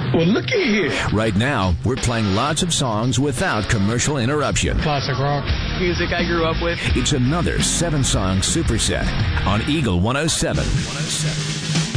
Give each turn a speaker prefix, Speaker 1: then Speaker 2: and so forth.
Speaker 1: Well, looky here.
Speaker 2: Right now, we're playing lots of songs without commercial interruption.
Speaker 3: Classic rock.
Speaker 4: Music I grew up with.
Speaker 2: It's another 7-song superset on Eagle 107.